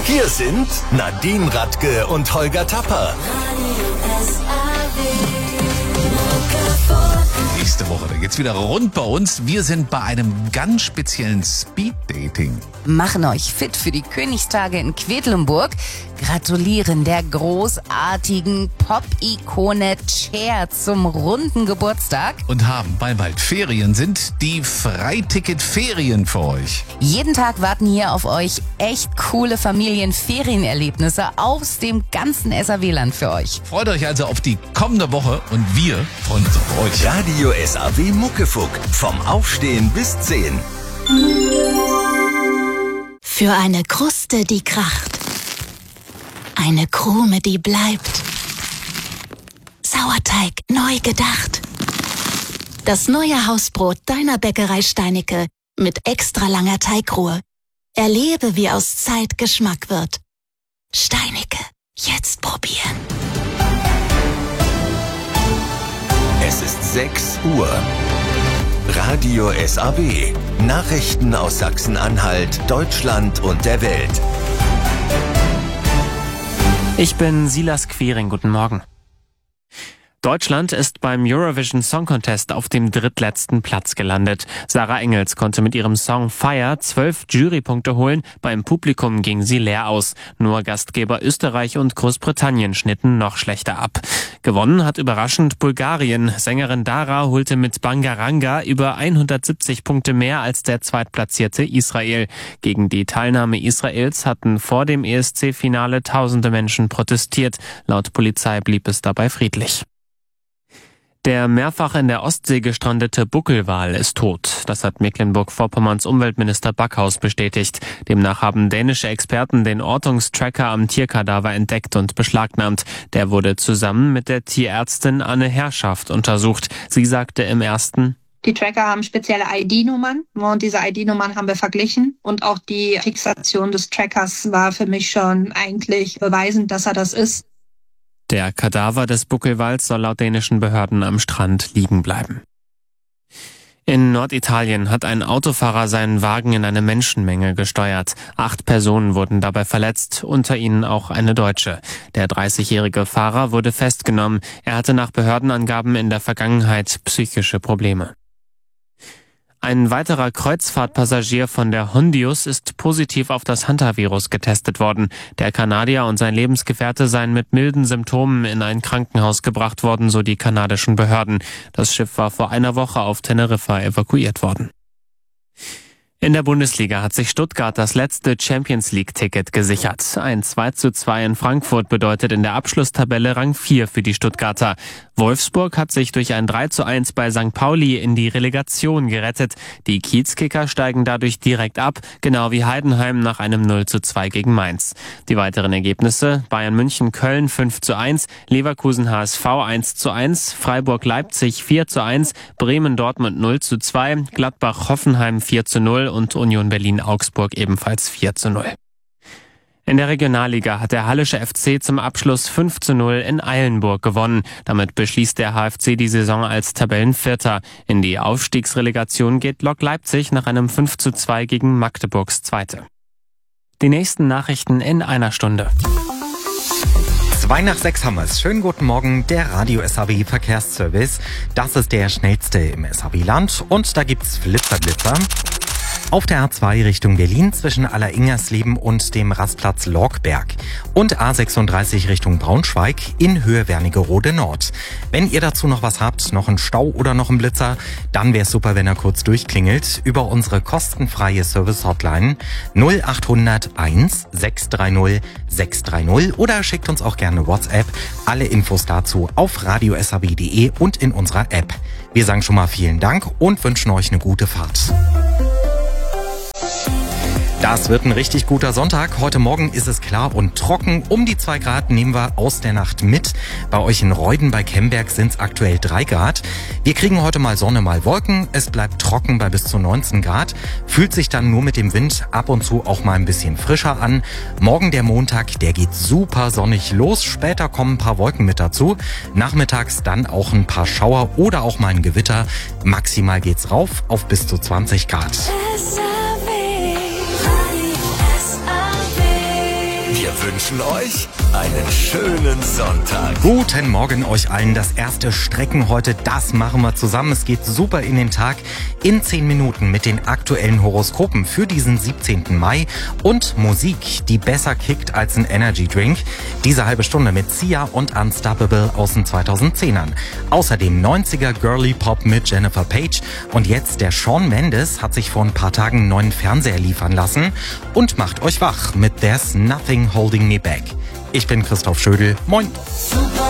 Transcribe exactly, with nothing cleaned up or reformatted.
Hier sind Nadine Radke und Holger Tapper. Nächste Woche, da geht's wieder rund bei uns. Wir sind bei einem ganz speziellen Speed-Dating. Machen euch fit für die Königstage in Quedlinburg, gratulieren der großartigen Pop-Ikone Cher zum runden Geburtstag Und haben, weil bald Ferien sind, die Freiticket-Ferien für euch. Jeden Tag warten hier auf euch echt coole Familienferienerlebnisse aus dem ganzen S A W-Land für euch. Freut euch also auf die kommende Woche und wir freuen uns auf euch. Radio S A W Muckefuck. Vom Aufstehen bis zehn. Für eine Kruste, die kracht. Eine Krume, die bleibt. Sauerteig neu gedacht. Das neue Hausbrot deiner Bäckerei Steinicke mit extra langer Teigruhe. Erlebe, wie aus Zeit Geschmack wird. Steinicke, jetzt probieren. Es ist sechs Uhr. Radio S A W. Nachrichten aus Sachsen-Anhalt, Deutschland und der Welt. Ich bin Silas Quiring, guten Morgen. Deutschland ist beim Eurovision Song Contest auf dem drittletzten Platz gelandet. Sarah Engels konnte mit ihrem Song Fire zwölf Jurypunkte holen. Beim Publikum ging sie leer aus. Nur Gastgeber Österreich und Großbritannien schnitten noch schlechter ab. Gewonnen hat überraschend Bulgarien. Sängerin Dara holte mit Bangaranga über hundertsiebzig Punkte mehr als der zweitplatzierte Israel. Gegen die Teilnahme Israels hatten vor dem E S C-Finale tausende Menschen protestiert. Laut Polizei blieb es dabei friedlich. Der mehrfach in der Ostsee gestrandete Buckelwal ist tot. Das hat Mecklenburg-Vorpommerns Umweltminister Backhaus bestätigt. Demnach haben dänische Experten den Ortungstracker am Tierkadaver entdeckt und beschlagnahmt. Der wurde zusammen mit der Tierärztin Anne Herrschaft untersucht. Sie sagte im ersten: Die Tracker haben spezielle I D-Nummern und diese I D-Nummern haben wir verglichen. Und auch die Fixation des Trackers war für mich schon eigentlich beweisend, dass er das ist. Der Kadaver des Buckelwals soll laut dänischen Behörden am Strand liegen bleiben. In Norditalien hat ein Autofahrer seinen Wagen in eine Menschenmenge gesteuert. Acht Personen wurden dabei verletzt, unter ihnen auch eine Deutsche. Der dreißigjährige Fahrer wurde festgenommen. Er hatte nach Behördenangaben in der Vergangenheit psychische Probleme. Ein weiterer Kreuzfahrtpassagier von der Hondius ist positiv auf das Hantavirus getestet worden. Der Kanadier und sein Lebensgefährte seien mit milden Symptomen in ein Krankenhaus gebracht worden, so die kanadischen Behörden. Das Schiff war vor einer Woche auf Teneriffa evakuiert worden. In der Bundesliga hat sich Stuttgart das letzte Champions-League-Ticket gesichert. Ein zwei zu zwei in Frankfurt bedeutet in der Abschlusstabelle Rang vier für die Stuttgarter. Wolfsburg hat sich durch ein drei zu eins bei Sankt Pauli in die Relegation gerettet. Die Kiezkicker steigen dadurch direkt ab, genau wie Heidenheim nach einem null zu zwei gegen Mainz. Die weiteren Ergebnisse: Bayern München Köln fünf zu eins, Leverkusen H S V eins zu eins, Freiburg Leipzig vier zu eins, Bremen Dortmund null zu zwei, Gladbach Hoffenheim vier zu null und Union Berlin Augsburg ebenfalls vier zu null. In der Regionalliga hat der Hallische F C zum Abschluss fünf zu null in Eilenburg gewonnen. Damit beschließt der H F C die Saison als Tabellenvierter. In die Aufstiegsrelegation geht Lok Leipzig nach einem fünf zu zwei gegen Magdeburgs Zweite. Die nächsten Nachrichten in einer Stunde. Zwei nach sechs haben wir es. Schönen guten Morgen, der Radio S A W Verkehrsservice. Das ist der schnellste im S A W-Land und da gibt's Flitzerblitzer. Auf der A zwei Richtung Berlin zwischen Alleringersleben und dem Rastplatz Lorkberg und A sechsunddreißig Richtung Braunschweig in Höhe Wernigerode Nord. Wenn ihr dazu noch was habt, noch einen Stau oder noch einen Blitzer, dann wäre es super, wenn er kurz durchklingelt über unsere kostenfreie Service-Hotline null acht null null eins sechs drei null sechs drei null oder schickt uns auch gerne WhatsApp. Alle Infos dazu auf radio s a w punkt d e und in unserer App. Wir sagen schon mal vielen Dank und wünschen euch eine gute Fahrt. Das wird ein richtig guter Sonntag. Heute Morgen ist es klar und trocken. Um die zwei Grad nehmen wir aus der Nacht mit. Bei euch in Reuden bei Kemberg sind es aktuell drei Grad. Wir kriegen heute mal Sonne, mal Wolken. Es bleibt trocken bei bis zu neunzehn Grad. Fühlt sich dann nur mit dem Wind ab und zu auch mal ein bisschen frischer an. Morgen der Montag, der geht super sonnig los. Später kommen ein paar Wolken mit dazu. Nachmittags dann auch ein paar Schauer oder auch mal ein Gewitter. Maximal geht's rauf auf bis zu zwanzig Grad. wünschen euch einen schönen Sonntag. Guten Morgen euch allen. Das erste Strecken heute, das machen wir zusammen. Es geht super in den Tag. In zehn Minuten mit den aktuellen Horoskopen für diesen siebzehnten Mai und Musik, die besser kickt als ein Energy Drink. Diese halbe Stunde mit Sia und Unstoppable aus den zweitausendzehnern. Außerdem neunziger Girly Pop mit Jennifer Page. Und jetzt der Shawn Mendes hat sich vor ein paar Tagen einen neuen Fernseher liefern lassen und macht euch wach mit There's Nothing Holding Me Back. Ich bin Christoph Schödel. Moin.